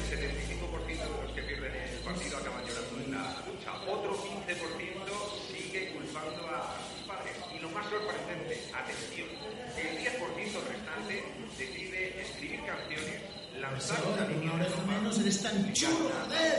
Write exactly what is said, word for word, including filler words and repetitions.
setenta y cinco por ciento de los que pierden el partido acaban llorando en la ducha. Otro quince por ciento sigue culpando a sus padres. Y lo más sorprendente, atención, el diez por ciento restante decide escribir canciones, lanzar una línea de ropa. menos eres tan chulo, joder.